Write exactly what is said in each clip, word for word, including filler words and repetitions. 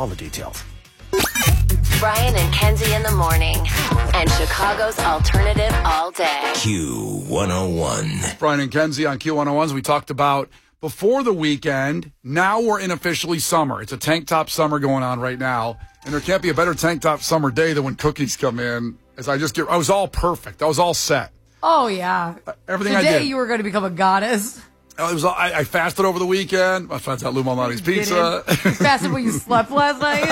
all the details. Brian and Kenzie in the morning, and Chicago's alternative all day. Q one oh one. Brian and Kenzie on Q one oh one, as we talked about before the weekend. Now we're in officially summer. It's a tank top summer going on right now, and there can't be a better tank top summer day than when cookies come in. As I just get, I was all perfect. I was all set. Oh, yeah. Uh, everything Today I did. you were going to become a goddess. I, was, I, I fasted over the weekend. My friends at Lou Malnati's Pizza. You fasted when you slept last night?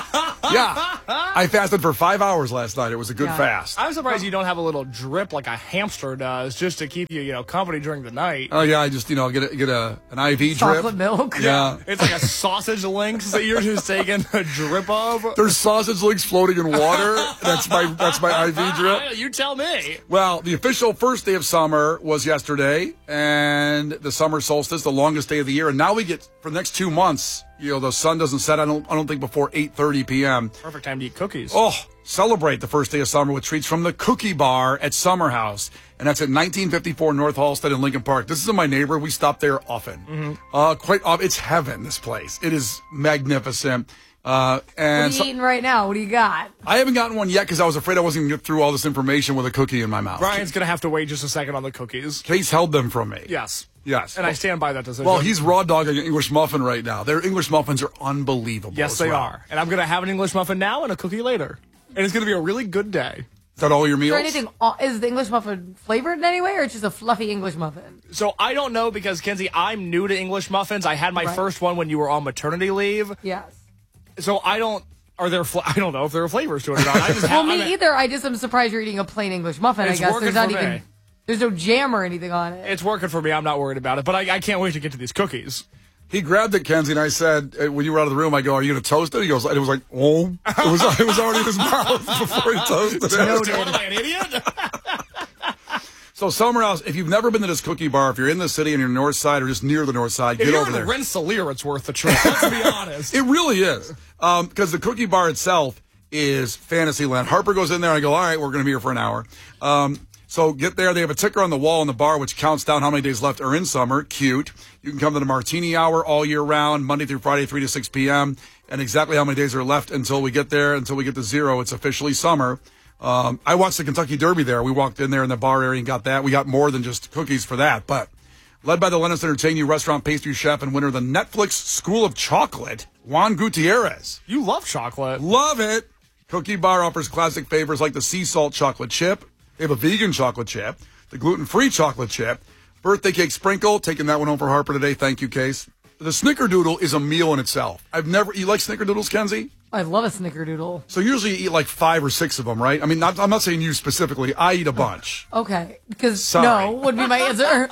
Yeah. I fasted for five hours last night. It was a good Yeah. fast. I'm surprised you don't have a little drip like a hamster does just to keep you, you know, company during the night. Oh, yeah. I just, you know, get a, get a an I V drip. Chocolate milk? Yeah. It's like a sausage links that you're just taking a drip of. There's sausage links floating in water. That's my that's my I V drip. You tell me. Well, the official first day of summer was yesterday, and the summer solstice, the longest day of the year. And now we get, for the next two months, you know, the sun doesn't set, I don't, I don't think, before eight thirty p.m. Perfect time to eat cookies. Oh, celebrate the first day of summer with treats from the Cookie Bar at Summer House. And that's at nineteen fifty-four North Halsted in Lincoln Park. This is in my neighborhood. We stop there often. Mm-hmm. Uh, quite often. It's heaven, this place. It is magnificent. Uh, and What are you so, eating right now? What do you got? I haven't gotten one yet because I was afraid I wasn't going to get through all this information with a cookie in my mouth. Brian's going to have to wait just a second on the cookies. Case held them from me. Yes. Yes. And I stand by that decision. Well, he's raw dogging an English muffin right now. Their English muffins are unbelievable. Yes, as they well. are. And I'm going to have an English muffin now and a cookie later. And it's going to be a really good day. Is that all your Is meals? there anything, is the English muffin flavored in any way, or it's just a fluffy English muffin? So I don't know because, Kenzie, I'm new to English muffins. I had my Right. first one when you were on maternity leave. Yes. So I don't... Are there? Fl- I don't know if there are flavors to it or not. I just Well, have, me I'm- either. I just am surprised you're eating a plain English muffin. It's I guess working there's not for even me. there's no jam or anything on it. It's working for me. I'm not worried about it. But I, I can't wait to get to these cookies. He grabbed it, Kenzie, and I said, uh, when you were out of the room, I go, are you going to toast it? He goes, and it was like, oh. It was, it was already in his mouth before he toasted it. What am I, an idiot? So Summer House, if you've never been to this cookie bar, if you're in the city and you're north side or just near the north side, If get you're over in there. Rensselaer, it's worth the trip. Let's be honest. It really is. Because the cookie bar itself is Fantasyland. Harper goes in there, I go, all right, we're going to be here for an hour. Um, so get there. They have a ticker on the wall in the bar which counts down how many days left are in summer. Cute. You can come to the Martini Hour all year round, Monday through Friday, three to six p.m. And exactly how many days are left until we get there, until we get to zero. It's officially summer. Um, I watched the Kentucky Derby there. We walked in there in the bar area and got that. We got more than just cookies for that. But led by the Lennox Entertain You restaurant pastry chef and winner of the Netflix School of Chocolate, Juan Gutierrez. You love chocolate. Love it. Cookie Bar offers classic favors like the sea salt chocolate chip. They have a vegan chocolate chip, the gluten-free chocolate chip, birthday cake sprinkle. Taking that one home for Harper today. Thank you, Case. The Snickerdoodle is a meal in itself. I've never, you like Snickerdoodles, Kenzie? I love a Snickerdoodle. So usually you eat like five or six of them, right? I mean, not, I'm not saying you specifically. I eat a bunch. Okay, because Sorry. no would be my answer.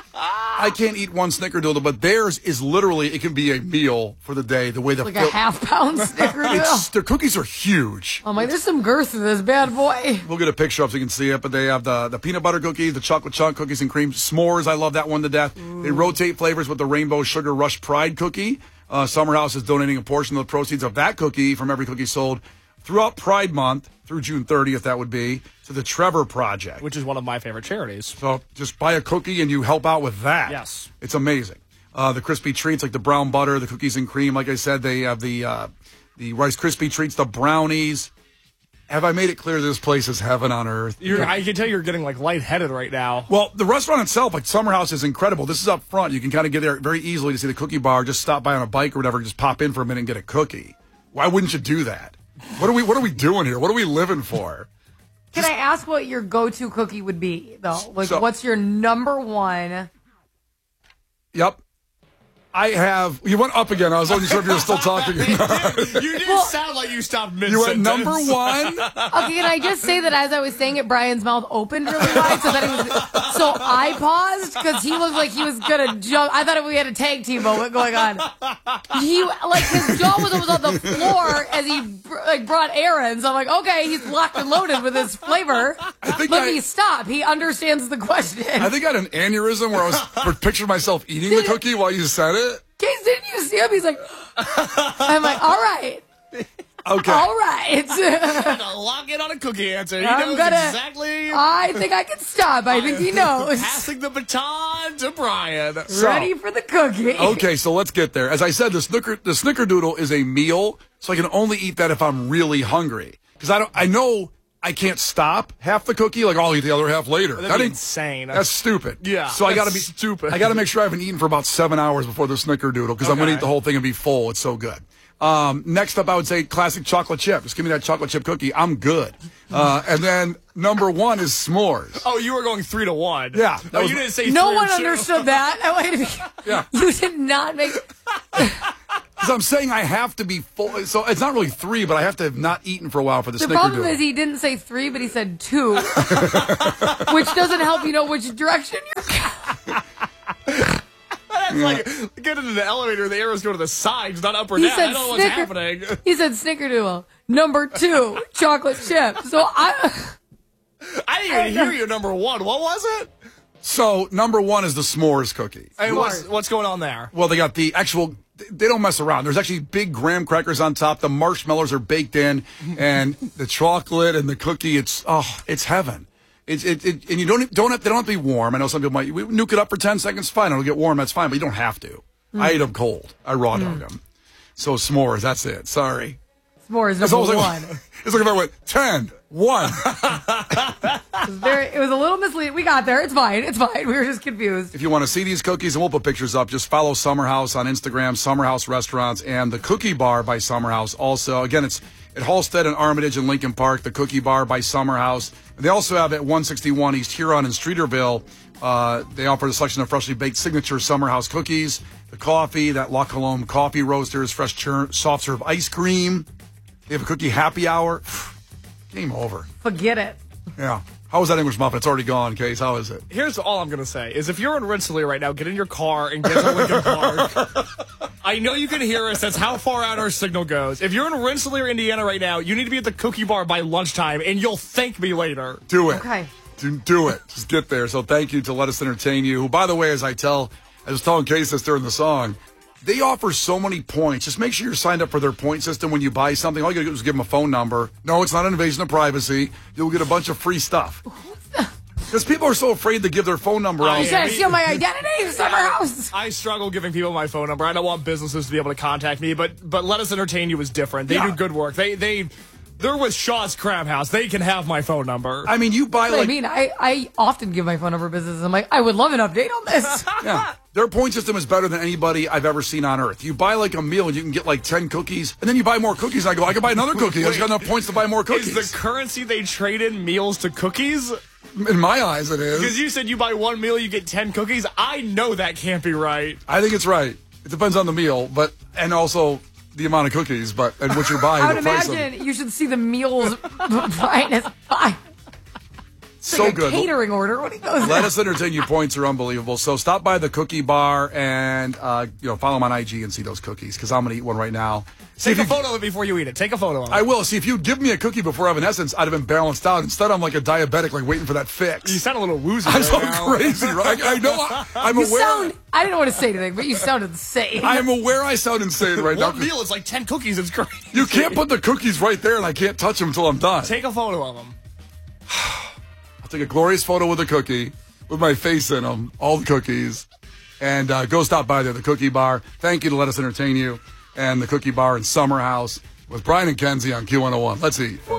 I can't eat one Snickerdoodle, but theirs is literally, it can be a meal for the day, the way the Like a half pound It's, Snickerdoodle. their cookies are huge. I'm like, there's some girth to this bad boy. We'll get a picture up so you can see it, but they have the, the peanut butter cookies, the chocolate chunk cookies and cream, s'mores. I love that one to death. Mm. They rotate flavors with the Rainbow Sugar Rush Pride cookie. Uh, Summer House is donating a portion of the proceeds of that cookie from every cookie sold throughout Pride Month, through June thirtieth, that would be, to the Trevor Project. Which is one of my favorite charities. So just buy a cookie and you help out with that. Yes. It's amazing. Uh, the crispy treats like the brown butter, the cookies and cream. Like I said, they have the uh, the Rice Krispie treats, the brownies. Have I made it clear this place is heaven on earth? You're, I can tell you're getting like lightheaded right now. Well, the restaurant itself, like Summer House, is incredible. This is up front. You can kind of get there very easily to see the cookie bar. Just stop by on a bike or whatever. Just pop in for a minute and get a cookie. Why wouldn't you do that? What are we What are we doing here? What are we living for? Can I ask what your go-to cookie would be, though? Like, So- what's your number one? Yep. I have. You went up again. I was wasn't sure if you were still talking. You did sound like you stopped mid You went number one. Okay, can I just say that as I was saying it, Brian's mouth opened really wide, so that he was. So I paused because he looked like he was gonna jump. I thought we had a tag team moment going on. He like his jaw was almost on the floor as he like brought Aaron. So I'm like, okay, he's locked and loaded with his flavor. I think Let I- me stop. He understands the question. I think I had an aneurysm where I was picturing myself eating the cookie while you said it. Case, didn't you see him? He's like, I'm like, all right. Okay. All right. Lock in on a cookie answer. He I'm knows gonna- exactly. I think I can stop. I think he knows. Passing the baton to Brian. So- Ready for the cookie. Okay, so let's get there. As I said, the Snicker the Snickerdoodle is a meal so I can only eat that if I'm really hungry. Because I don't, I know I can't stop half the cookie. Like I'll eat the other half later. That'd That be ain't insane. That's stupid. Yeah, So I got to that's be stupid. I got to make sure I haven't eaten for about seven hours before the snickerdoodle because I'm going to Okay. eat the whole thing and be full. It's so good. Um, next up, I would say classic chocolate chip. Just give me that chocolate chip cookie. I'm good. Uh, and then number one is s'mores. Oh, you were going three to one. Yeah, that Oh, was- you didn't say No three or one two. understood that. Oh, wait a minute. Yeah. You did not make. Because I'm saying I have to be full. So it's not really three, but I have to have not eaten for a while for the, The snickerdoodle. problem is he didn't say three, but he said two, which doesn't help you know which direction you're going. That's like get into the elevator. The arrows go to the sides, not up or He down. I said don't know what's snicker- happening. He said snickerdoodle. Number two, chocolate chip. So I. I didn't even hear you. Number one. What was it? So number one is the s'mores cookie. Hey, what's what's going on there? Well, they got the actual. They don't mess around. There's actually big graham crackers on top. The marshmallows are baked in, and the chocolate and the cookie. It's oh, it's heaven. It's it, it and you don't don't have they don't have to be warm. I know some people might we nuke it up for ten seconds. Fine, it'll get warm. That's fine, but you don't have to. Mm. I eat them cold. I raw dog them. So s'mores. That's it. Sorry. S'mores It's number almost one. like it's like if I went ten, one. It was, very, it was a little misleading. We got there. It's fine. It's fine. We were just confused. If you want to see these cookies, and we'll put pictures up, just follow Summer House on Instagram, Summer House Restaurants, and the Cookie Bar by Summer House. Also, again, it's at Halstead and Armitage and Lincoln Park, the Cookie Bar by Summer House. And they also have at one sixty-one East Huron in Streeterville. Uh, they offer a selection of freshly baked signature Summer House cookies, the coffee, that La Colombe coffee roasters, fresh churn, soft serve ice cream. They have a cookie happy hour. Game over. Forget it. Yeah. How was that English muffin? It's already gone, Case. How is it? Here's all I'm gonna say: is if you're in Rensselaer right now, get in your car and get to Lincoln Park. I know you can hear us. That's how far out our signal goes. If you're in Rensselaer, Indiana, right now, you need to be at the Cookie Bar by lunchtime, and you'll thank me later. Do it. Okay. Do, do it. Just get there. So thank you to Let Us Entertain You, who, by the way, as I tell, I was telling Case this during the song, they offer so many points. Just make sure you're signed up for their point system when you buy something. All you got to do is give them a phone number. No, it's not an invasion of privacy. You'll get a bunch of free stuff. Because people are so afraid to give their phone number out. You trying to steal my identity, Summer House? I struggle giving people my phone number. I don't want businesses to be able to contact me, but but Let Us Entertain You is different. They Yeah. do good work. They they they're with Shaw's Crab House. They can have my phone number. I mean, you buy What like... I mean, I, I often give my phone number to businesses. I'm like, I would love an update on this. Yeah. Their point system is better than anybody I've ever seen on earth. You buy like a meal and you can get like ten cookies, and then you buy more cookies. And I go, I can buy another cookie. I just got enough points to buy more cookies. Is the currency they trade in meals to cookies? In my eyes, it is. Because you said you buy one meal, you get ten cookies. I know that can't be right. I think it's right. It depends on the meal, but and also the amount of cookies, but and what you're buying. I would the price of imagine you should see the meals Brian is buying. It's So like a good. catering order when he goes Let there. Us Entertain You points are unbelievable. So stop by the Cookie Bar and uh, you know follow them on I G and see those cookies because I'm gonna eat one right now. See Take if a you, photo of it before you eat it. Take a photo of it. I will. See if you'd give me a cookie before Evanescence, I'd have been balanced out. Instead, I'm like a diabetic, like waiting for that fix. You sound a little woozy I'm right so now. crazy, right? I know. I, I'm You aware. sound, I didn't want to say anything, but you sounded insane. I'm aware I sound insane right now. One meal is like ten cookies. It's crazy. You can't put the cookies right there, and I can't touch them until I'm done. Take a photo of them. I'll take a glorious photo with a cookie, with my face in them, all the cookies, and uh, go stop by there, the Cookie Bar. Thank you to Let Us Entertain You, and the Cookie Bar in Summer House with Brian and Kenzie on Q one oh one. Let's eat.